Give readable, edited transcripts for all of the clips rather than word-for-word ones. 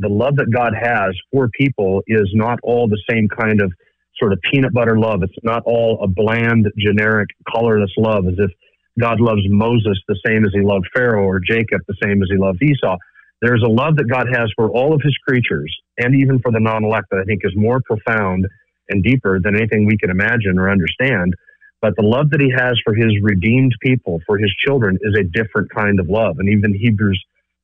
the love that God has for people is not all the same kind of sort of peanut butter love. It's not all a bland, generic, colorless love, as if God loves Moses the same as he loved Pharaoh, or Jacob the same as he loved Esau. There's a love that God has for all of his creatures, and even for the non-elect, that I think is more profound and deeper than anything we can imagine or understand. But the love that he has for his redeemed people, for his children, is a different kind of love. And even Hebrews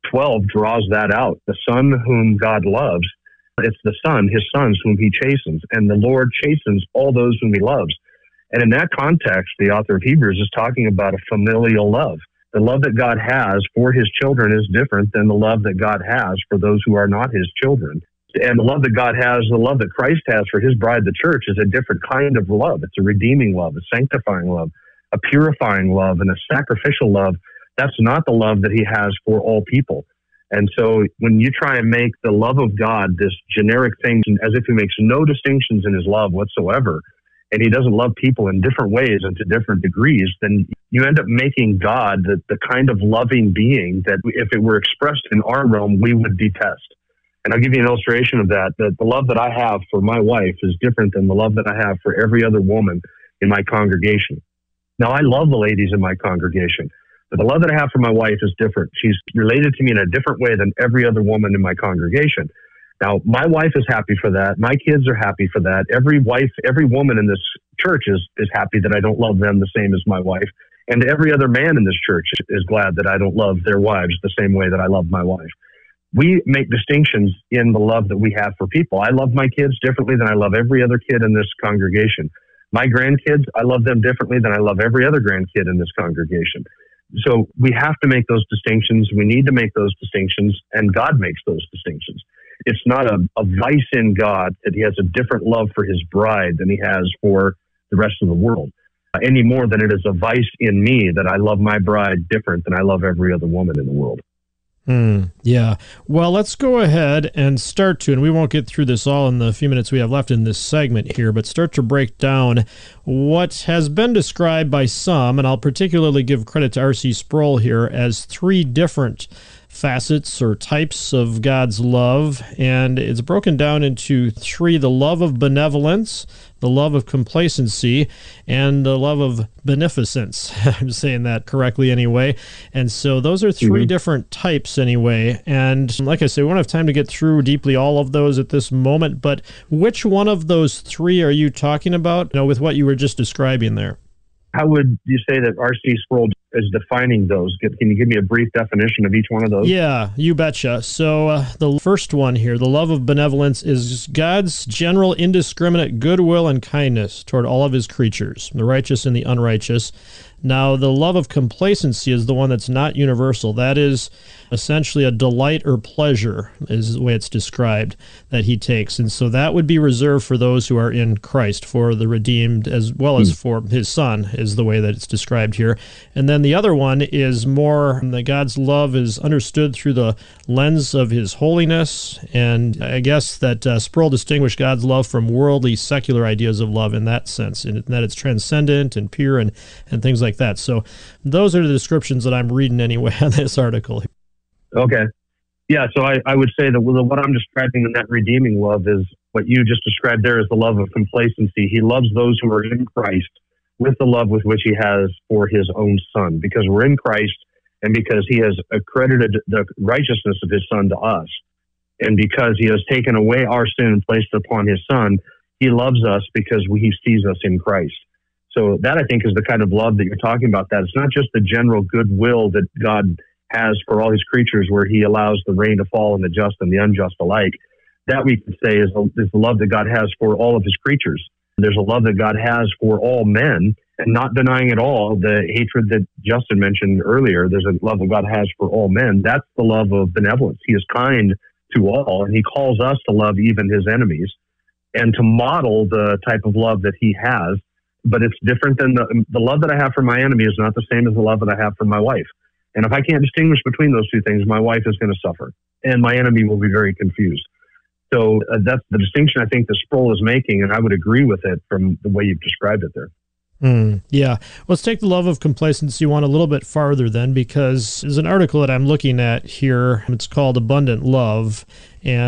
12 draws that out. The Son whom God loves, it's the Son, his sons, whom he chastens. And the Lord chastens all those whom he loves. And in that context, the author of Hebrews is talking about a familial love. The love that God has for his children is different than the love that God has for those who are not his children. And the love that God has, the love that Christ has for his bride, the church, is a different kind of love. It's a redeeming love, a sanctifying love, a purifying love, and a sacrificial love. That's not the love that he has for all people. And so when you try and make the love of God this generic thing, as if he makes no distinctions in his love whatsoever, and he doesn't love people in different ways and to different degrees, then you end up making God the kind of loving being that if it were expressed in our realm, we would detest. And I'll give you an illustration of that the love that I have for my wife is different than the love that I have for every other woman in my congregation. Now, I love the ladies in my congregation, but the love that I have for my wife is different. She's related to me in a different way than every other woman in my congregation. Now, my wife is happy for that. My kids are happy for that. Every woman in this church is happy that I don't love them the same as my wife. And every other man in this church is glad that I don't love their wives the same way that I love my wife. We make distinctions in the love that we have for people. I love my kids differently than I love every other kid in this congregation. My grandkids, I love them differently than I love every other grandkid in this congregation. So we have to make those distinctions. We need to make those distinctions, and God makes those distinctions. It's not a vice in God that he has a different love for his bride than he has for the rest of the world, any more than it is a vice in me that I love my bride different than I love every other woman in the world. Yeah. Well, let's go ahead and start to, and we won't get through this all in the few minutes we have left in this segment here, but start to break down what has been described by some, and I'll particularly give credit to R.C. Sproul here, as three different facets or types of God's love, and it's broken down into three: the love of benevolence, the love of complacency, and the love of beneficence. I'm saying that correctly anyway. And so those are three different types anyway. And like I say, we won't have time to get through deeply all of those at this moment, but which one of those three are you talking about, with what you were just describing there? How would you say that R.C. Sproul is defining those? Can you give me a brief definition of each one of those? Yeah, you betcha. So the first one here, the love of benevolence, is God's general indiscriminate goodwill and kindness toward all of his creatures, the righteous and the unrighteous. Now, the love of complacency is the one that's not universal. That is essentially a delight or pleasure, is the way it's described, that he takes. And so that would be reserved for those who are in Christ, for the redeemed, as well as for his Son, is the way that it's described here. And then the other one is more that God's love is understood through the lens of his holiness. And I guess that Sproul distinguished God's love from worldly, secular ideas of love in that sense, in that it's transcendent and pure and things like that. So those are the descriptions that I'm reading anyway on this article. Okay. Yeah, so I would say that what I'm describing in that redeeming love is what you just described there, is the love of complacency. He loves those who are in Christ with the love with which he has for his own Son, because we're in Christ and because he has accredited the righteousness of his Son to us. And because he has taken away our sin and placed it upon his Son, he loves us because he sees us in Christ. So that, I think, is the kind of love that you're talking about. That it's not just the general goodwill that God has for all his creatures, where he allows the rain to fall on the just and the unjust alike. That, we could say, is the love that God has for all of his creatures. There's a love that God has for all men, and not denying at all the hatred that Justin mentioned earlier. There's a love that God has for all men. That's the love of benevolence. He is kind to all, and he calls us to love even his enemies and to model the type of love that he has. But it's different than the love that I have for my enemy is not the same as the love that I have for my wife. And if I can't distinguish between those two things, my wife is going to suffer, and my enemy will be very confused. So that's the distinction I think that Sproul is making, and I would agree with it from the way you've described it there. Yeah. Let's take the love of complacency one a little bit farther then, because there's an article that I'm looking at here. It's called Abundant Love,